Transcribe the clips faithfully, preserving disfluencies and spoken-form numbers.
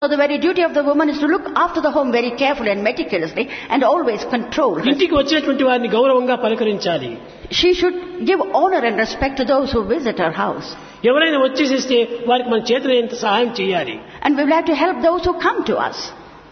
So the very duty of the woman is to look after the home very carefully and meticulously and always control her. ఇంటికి వచ్చేటువంటి వారిని గౌరవంగా పలకరించాలి. She should give honor and respect to those who visit her house. ఎవరైనా వచ్చేసేస్తే వారికి మన చేతులైనంత సహాయం చేయాలి. And we will have to help those who come to us.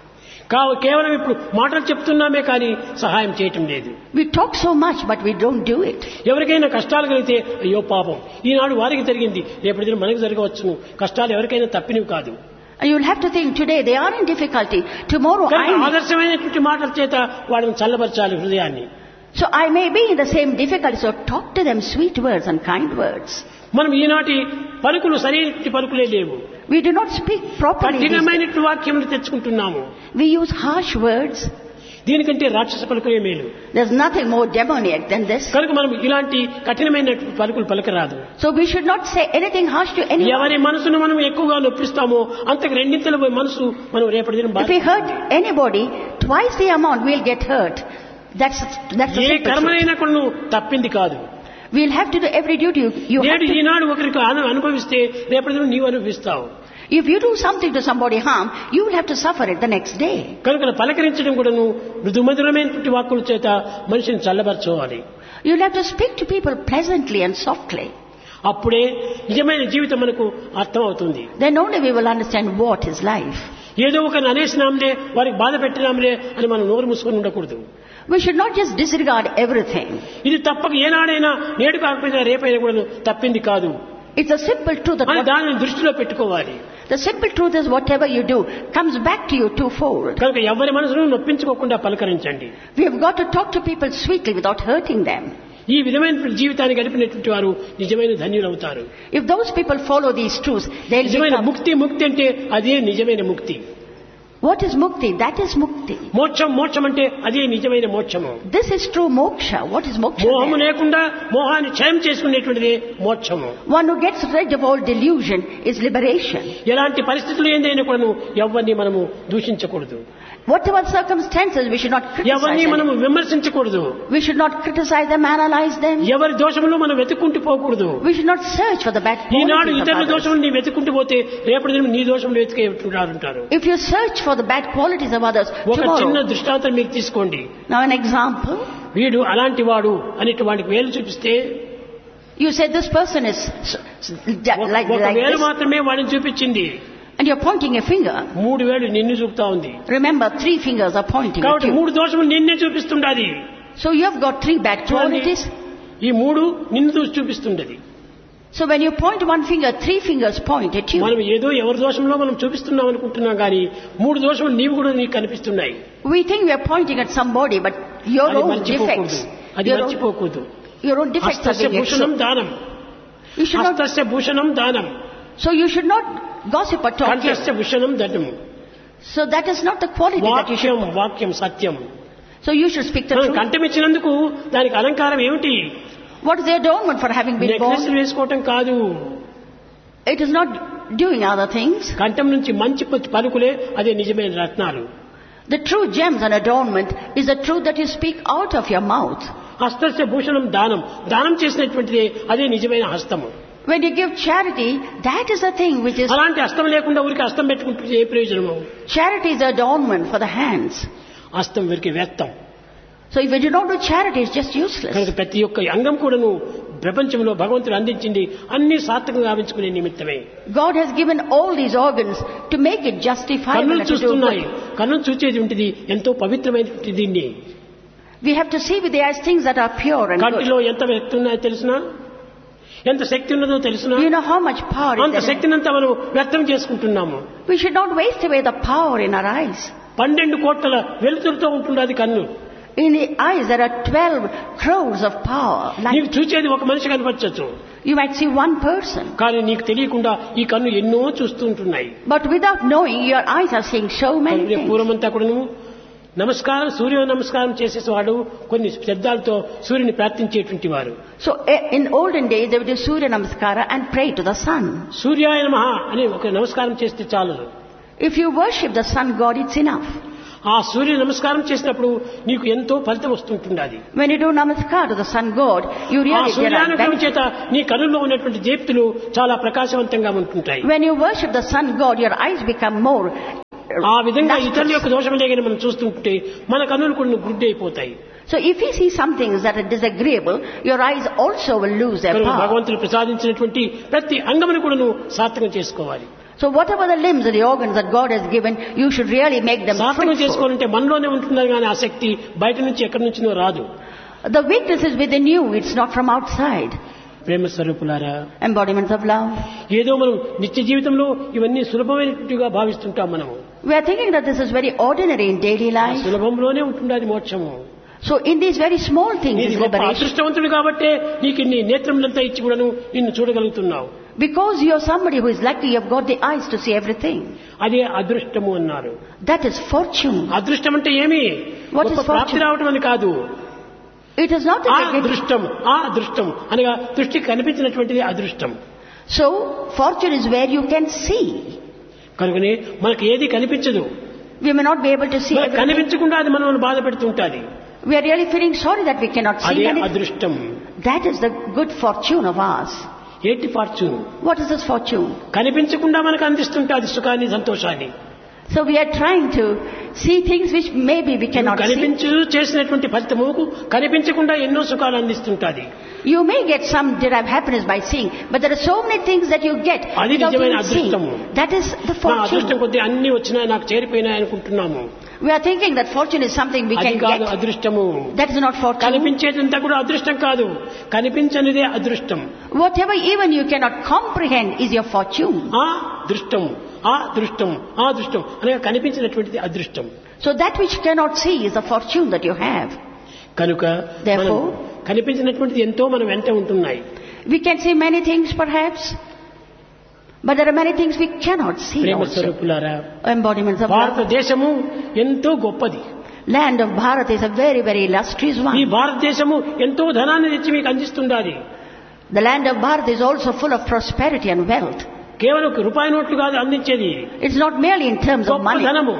కావు కేవలం ఇప్పుడు మాటలు చెప్తున్నామే కానీ సహాయం చేయటం లేదు. We talk so much but we don't do it. ఎవరికైనా కష్టాలు కలిగితే అయ్యో పాపం ఈనాడు వారికి జరిగింది రేపటి దినం మనకు జరగవచ్చును. కష్టాలు ఎవరికైనా తప్పినవి కాదు. And you will have to think today they are in difficulty. Tomorrow I may. ఆదర్శమైనటువంటి మాటల చేత వాళ్ళని చల్లబరచాలి హృదయాన్ని. So I may be in the same difficulty. So talk to them sweet words and kind words. మనం ఈనాటి పలుకులు సరైన పలుకులే లేవు. We do not speak properly. కఠినమైనటువంటి వాక్యములు తెచ్చుకుంటున్నాము. We use harsh words. దీనికంటే రాక్షస పలుకులే మేలు. There's nothing more demoniac than this. కనుక మనం ఇలాంటి కఠినమైన పలుకులు పలకరాదు. So we should not say anything harsh to anyone. ఎవరి మనసును మనం ఎక్కువగా నొప్పిస్తామో అంతకు రెండింతల మనసు మనం రేపటి దినం If we hurt anybody, twice the amount we'll get hurt. That's that's the ఏ కర్మనైనా కూడా తప్పింది కాదు. We'll have to do every duty you, you have నేడు to. ఈనాడు ఒకరికి అనుభవిస్తే రేపటి దినం నీవు అనుభవిస్తావు. If you do something to somebody harm, you will have to suffer it the next day. కనుక పలకరించడం కూడాను మృదుమధురమైనటువంటి వాక్కుల చేత మనిషిని చల్లబరచాలి. You'll have to speak to people pleasantly and softly. అప్పుడే నిజమైన జీవితం మనకు అర్థమవుతుంది. Then only we will understand what is life. ఏదో ఒక అనేసినాంలే వారికి బాధ పెట్టినాంలే అని మనం నోరు మూసుకొని ఉండకూడదు. We should not just disregard everything. ఇది తప్పక ఏనాడైనా నేడు కాకపోయినా రేపైనా కూడా తప్పింది కాదు. It's a simple truth that అని what, దానిని దృష్టిలో పెట్టుకోవాలి. the simple truth is whatever you do comes back to you twofold. కనుక ఎవరి మనసును నొప్పించుకోకుండా పలకరించండి. We have got to talk to people sweetly without hurting them. ఈ విధమైన జీవితాన్ని గడిపినటువంటి వారు నిజమైన ధన్యులవుతారు. If those people follow these truths, they'll నిజమైన become. ముక్తి ముక్తి అంటే అదే నిజమైన ముక్తి. What is mukti? That is mukti. మోక్షం మోక్షం అంటే అదే నిజమైన మోక్షము. This is true moksha. What is moksha? మోహము then? లేకుండా మోహాన్ని క్షయం చేసుకునేటువంటిదే మోక్షము. One who gets rid of all delusion is liberation. ఎలాంటి పరిస్థితులు ఏందైనా కూడా ఎవరిని మనము దూషించకూడదు. Whatever circumstances, we should not ఎవరిని criticize మనము them. విమర్శించకూడదు. We should not criticize them, analyze them. ఎవరి దోషములు మనం వెతుక్కుంటూ పోకూడదు. We should not search for the bad Eenadu qualities of ఇతరుల others. దోషములు నీ వెతుక్కుంటూ పోతే రేపటి దినం నీ దోషములు వెతికేంటారు. If you search for the bad qualities of others, ఒక చిన్న tomorrow. దృష్టాంతం మీరు తీసుకోండి. Now an example. వీడు అలాంటి వాడు అనేటి వాడికి వేలు చూపిస్తే You said this person is s- s- like, ఒక like వేలు this, మాత్రమే వాడిని చూపించింది. and you're pointing a finger. మూడు వేలు నిన్ను చూపుతా ఉంది. Remember, three fingers are pointing at కాబట్టి you. మూడు దోషములు నిన్నే చూపిస్తుండది. So you have got three bad qualities. ఈ మూడు నిన్ను చూసి చూపిస్తుండది. So when you point one finger, three fingers point at you. మనం ఏదో ఎవరి దోషంలో మనం చూపిస్తున్నాం అనుకుంటున్నాం కానీ మూడు దోషములు నీవు కూడా నీకు కనిపిస్తున్నాయి. We think we are pointing at somebody, but your అది own మర్చిపోకూడదు. defects, అది your own, మర్చిపోకూడదు. your own defects are హస్తస్య being Bhushanam exposed. దానం. You should not. హస్తస్య భూషణం దానం. So you should not gossip or talk ill. కంఠస్య Bhushanam ధనము. So that is not the quality that you should. వాక్యం వాక్యం సత్యం. So you should speak the మనం truth. కంఠం ఇచ్చినందుకు దానికి అలంకారం ఏమిటి? What is the adornment for having been necklace born? వేసుకోవటం కాదు. It is not doing other things. కంఠం నుంచి మంచి పలుకులే అదే నిజమైన రత్నాలు. The true gems and adornment is the truth that you speak out of your mouth. హస్తస్య Bhushanam దానం. దానం చేసినటువంటిదే అదే నిజమైన హస్తము. When you give charity, that is the thing which is. అలాంటి హస్తం లేకుండా ఊరికి హస్తం పెట్టుకుంటే ఏ ప్రయోజనము? Charity is adornment for the hands. హస్తం వీరికి వ్యర్థం. So if you do not do charity, it's just useless. కనుక ప్రతి ఒక్క అంగం కూడాను ప్రపంచంలో భగవంతుడు అందించింది అన్ని సార్థకంగా గావించుకునే నిమిత్తమే. God has given all these organs to make it justifiable కన్నులు and to do చూస్తున్నాయి. good. కన్నులు చూచేది ఉంటుంది ఎంతో పవిత్రమైనటువంటి దీన్ని. We have to see with the eyes things that are pure and good. కంటిలో ఎంత వ్యక్తి ఉన్నాయో తెలుసునా? ఎంత శక్తి ఉన్నదో తెలుసునా? Do you know how much power అంత is there? శక్తినంతా మనం వ్యర్థం చేసుకుంటున్నాము. We should not waste away the power in our eyes. పన్నెండు కోట్ల వెలుతురుతో ఉంటున్నది కన్ను. In the eyes there are twelve crores of power. Like నీకు చూచేది ఒక మనిషి కనిపించచ్చు. you might see one person, కానీ నీకు తెలియకుండా ఈ కన్ను ఎన్నో చూస్తూ ఉంటున్నాయి. but without knowing, your eyes are seeing so many things. పూర్వమంతా కూడాను నమస్కారం సూర్య నమస్కారం చేసేవాడు కొన్ని శబ్దాలతో సూర్యుని ప్రార్థించేటువంటి వారు. So eh, in olden days they would do Surya Namaskara and pray to the sun. సూర్యాయ నమః అని ఒక నమస్కారం చేస్తే చాలు. If you worship the sun god, it's enough. ఆ సూర్య నమస్కారం చేసినప్పుడు నీకు ఎంతో ఫలితం వస్తుంటుంది. When you do namaskar to the sun god, you ఆ really get a సూర్యానుగ్రహం benefit. చేత నీ కన్నుల్లో ఉన్నటువంటి దీప్తులు చాలా ప్రకాశవంతంగా ఉంటుంటాయి. When you worship the sun god, your eyes become more ఆ విధంగా ఇతరుల యొక్క దోషములే కానీ మనం చూస్తుంటే మన కన్నులు కొన్ని గుడ్డి అయిపోతాయి. So if you see some things that are disagreeable, your eyes also will lose their power. భగవంతుడు ప్రసాదించినటువంటి ప్రతి అంగమును కూడా నువ్వు సార్థకం చేసుకోవాలి. So whatever the limbs and the organs that God has given, you should really make them సార్థకం చేసుకోవాలంటే మనలోనే ఉంటుంది కానీ ఆ శక్తి బయట నుంచి ఎక్కడి నుంచినో రాదు. The weakness is within you, it's not from outside. ప్రేమ స్వరూపులారా, embodiments of love. ఏదో మనం నిత్య జీవితంలో ఇవన్నీ సులభమైనట్టుగా భావిస్తుంటాం. మనము We are thinking that this is very ordinary in daily life. సులభంలోనే ఉంటుంది అది మోక్షము. So in these very small things is liberation. అదృష్టవంతుడు కాబట్టి నీకు ఇన్ని నేత్రములంతా ఇచ్చి కూడాను నిన్ను చూడగలుగుతున్నావు. Because you are somebody who is lucky, you have got the eyes to see everything. అదే అదృష్టము అన్నారు. That is fortune. అదృష్టం అంటే ఏమి? What is ప్రాప్తి fortune? రావడం అని కాదు. It is not ఆ a అదృష్టం, ఆ అదృష్టం అనగా దృష్టికి కనిపించినటువంటిది అదృష్టం. So fortune is where you can see. కనుకనే మనకు ఏది కనిపించదు. We may not be able to see everything. కనిపించకుండా అది మనల్ని బాధ పెడుతుంటది. We are really feeling sorry that we cannot see అదే anything. అదృష్టం. That is the good fortune of ours. ఏంటి fortune? What is this fortune? కనిపించకుండా మనకు అందిస్తుంటది సుఖాన్ని, సంతోషాన్ని. So we are trying to see things which maybe we cannot see. కనిపించు చేసినటువంటి ఫలితముకు కనిపించకుండా ఎన్నో సుఖాలు అందిస్తుంటది. You may get some derived happiness by seeing, but there are so many things that you get అది without నిజమైన even seeing. అదృష్టము. That is the నా fortune. అదృష్టం కొద్ది అన్ని వచ్చినా నాకు చేరిపోయినాయి అనుకుంటున్నాము. We are thinking that fortune is something we అది can కాదు get. అదృష్టము. That is not fortune. కనిపించేదంతా కూడా అదృష్టం కాదు, కనిపించనిదే అదృష్టం. Whatever even you cannot comprehend is your fortune. ఆ దృష్టం, ఆ దృష్టం, ఆ దృష్టం అనగా కనిపించినటువంటిది అదృష్టం. So that which cannot see is the fortune that you have. కనుక Therefore, కనిపించినటువంటిది ఎంతో మనం వెంట ఉంటున్నాయి. we can see many things perhaps, but there are many things we cannot see Prema also. స్వరూపులారా, Embodiments of love. భారతదేశము ఎంతో గొప్పది. Land of Bharat is a very, very illustrious ఈ one. భారతదేశము ఎంతో ధనాన్ని తెచ్చి మీకు అందిస్తుండాలి. The land of Bharat is also full of prosperity and wealth. కేవలం రూపాయి నోట్లు కాదు అందించేది, It's not merely in terms of గొప్ప money. ధనము.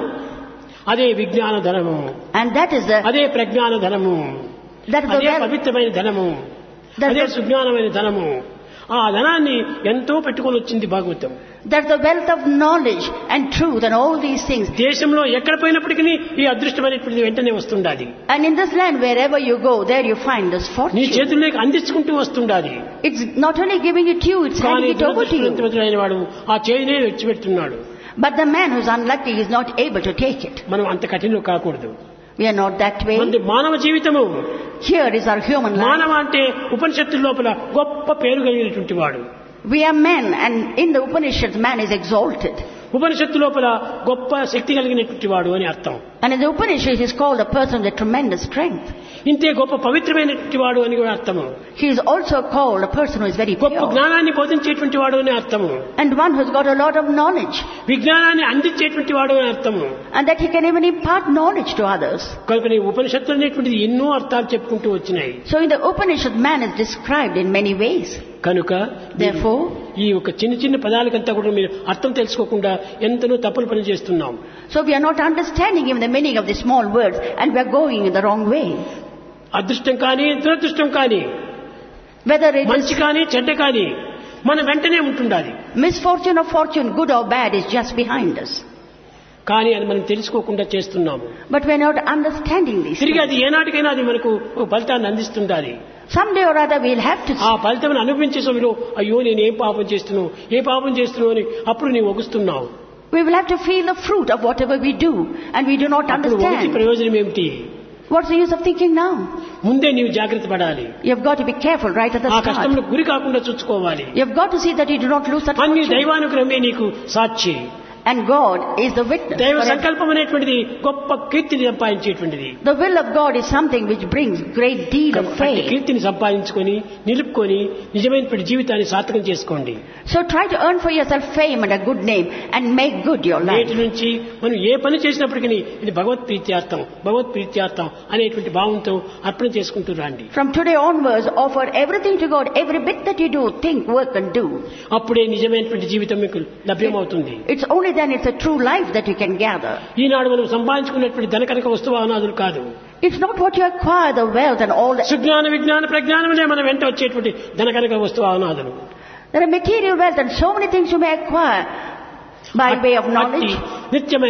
అదే విజ్ఞాన ధనము, And that is the, అదే ప్రజ్ఞాన ధనము, that is the అదే wealth. పవిత్రమైన ధనము, That అదే is, సుజ్ఞానమైన ధనము. ఆ ధనాన్ని ఎంతో పెట్టుకొని వచ్చింది Bhagavatam. that's the wealth of knowledge and truth and all these things. దేశంలో ఎక్కడ పోయినప్పటికీ ఈ అదృష్టమైనటువంటిది వెంటనే వస్తుండాలి. And in this land, wherever you go, there you find this నీ fortune. చేతుల్లోకి అందించుకుంటూ వస్తుండాలి. It's not only giving it to you, it's కానీ handing it over to you. దురదృష్టవంతుడైన వాడు ఆ చేయినే విడిచిపెడుతున్నాడు. But the man who's unlucky is not able to take it. మనం అంత కఠినం కాకూడదు. We are not that way. మన మానవ జీవితము, Here is our human life. మానవ అంటే ఉపనిషత్తు లోపల గొప్ప పేరు కలిగినటువంటి వాడు. We are men, and in the Upanishads, man is exalted. ఉపనిషత్తు లోపల గొప్ప శక్తి కలిగినటువంటి వాడు అని అర్థం. And in the Upanishads, he is called a person with tremendous strength. ఇంతే గొప్ప పవిత్రమైనటువంటి వాడు అని కూడా అర్థము. He is also called a person who is very గొప్ప pure. జ్ఞానాన్ని బోధించేటువంటి వాడు అని అర్థము. And one who's got a lot of knowledge. విజ్ఞానాన్ని అందించేటువంటి వాడు అని అర్థము. And that he can even impart knowledge to others. కనుక ఈ ఉపనిషత్తులు అనేటువంటిది ఎన్నో అర్థాలు చెప్పుకుంటూ వచ్చినాయి. So in the Upanishad, man is described in many ways. కనుక Therefore, ఈ ఒక చిన్న చిన్న పదాలకంతా కూడా మీరు అర్థం తెలుసుకోకుండా ఎంతనో తప్పులు పని చేస్తున్నాం. so we are not understanding even the meaning of the small words, and we are going in the wrong way. అదృష్టం కానీ దురదృష్టం కానీ, Whether it మంచి is కానీ చెడ్డ కానీ మన వెంటనే ఉంటుండాలి. misfortune or fortune, good or bad, is just behind us. కానీ అది మనం తెలుసుకోకుండా చేస్తున్నాము. But we are not understanding these తిరిగి things. అది ఏనాటికైనా అది మనకు ఒక ఫలితాన్ని అందిస్తుండాలి. Someday or other we'll have to ఆ see. ఫలితం అనుభవించే సమయంలో అయ్యో నేను ఏం పాపం చేస్తున్నావు, ఏ పాపం చేస్తున్నావు అని అప్పుడు నీవు ఒగుస్తున్నావు. We will have to feel the fruit of whatever we do, and we do not అప్పుడు ఒకటి understand. ప్రయోజనం ఏమిటి? What's the use of thinking now? ముందే నీవు జాగ్రత్త పడాలి. You've got to be careful right at the ఆ start. కష్టంలో గురి కాకుండా చూసుకోవాలి. You've got to see that you do not lose that అన్ని fortune. దైవానుగ్రహమే నీకు సాక్షి. And God is the witness. దైవ for everything. సంకల్పం అనేటువంటిది గొప్ప కీర్తిని సంపాదించేటువంటిది. The will of God is something which brings great deal of అట్టి faith. కీర్తిని సంపాదించుకొని నిలుపుకొని నిజమైనటువంటి జీవితాన్ని సార్థకం చేసుకోండి. So try to earn for yourself fame and a good name and make good your life. నేటి నుంచి మనం ఏ పని చేసినప్పటికీ ఇది భగవత్ ప్రీత్యార్థం, భగవత్ ప్రీత్యార్థం అనేటువంటి భావంతో అర్పణ చేసుకుంటూ రండి. From today onwards, offer everything to God. Every bit that you do, think, work and do. అప్పుడే నిజమైనటువంటి జీవితం మీకు లభ్యమవుతుంది. It's only then it's a true life that you can gather. ఈనాడు మనం సంపాదించుకున్నటువంటి ధనకనక వస్తువు అనాదులు కాదు. It's not what you acquire, the wealth and all that. Sujnana విజ్ఞాన ప్రజ్ఞానములే మన వెంట వచ్చేటువంటి ధనకనక వస్తువు అనాదులు. There are material wealth and so many things you may acquire by way of knowledge. నిత్యమైన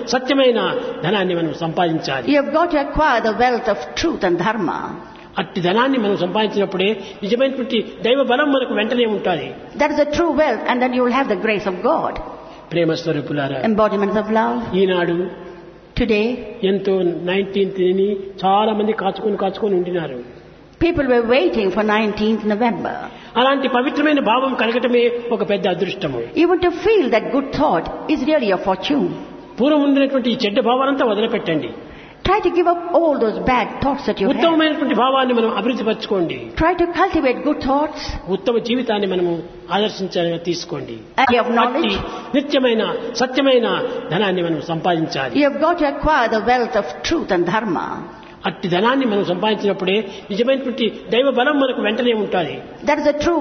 సత్యమైన ధనాన్ని మనం సంపాదించాలి. You have got to acquire the wealth of truth and dharma. అట్టి ధనాన్ని మనం సంపాదించినప్పుడే నిజమైనటువంటి దైవ బలం మనకు వెంటనే ఉంటుంది. That is the true wealth, and then you will have the grace of God. ప్రేమ స్వరూపులారా, Embodiments of love. Eenadu Today, ఎంతో నైన్టీన్త్ ని చాలా మంది కాచుకొని కాచుకొని ఉండినారు. people were waiting for nineteenth November. అలాంటి పవిత్రమైన భావం కలగటమే ఒక పెద్ద అదృష్టము. Even to feel that good thought is really a fortune. పూర్వం ఉండినటువంటి ఈ చెడ్డ భావాలంతా వదిలిపెట్టండి. Try to give up all those bad thoughts that you have. ఉత్తమమైనటువంటి భావాన్ని మనం అభివృద్ధి పరచుకోండి. Try to cultivate good thoughts. ఉత్తమ జీవితాన్ని మనము ఆదర్శించాలని తీసుకోండి. And you have knowledge. నిత్యమైన సత్యమైన ధనాన్ని మనం సంపాదించాలి. You have got to acquire the wealth of truth and dharma. అట్టి ధనాన్ని మనం సంపాదించినప్పుడే నిజమైనటువంటి దైవ బలం మనకు వెంటనే ఉంటుంది. That is the true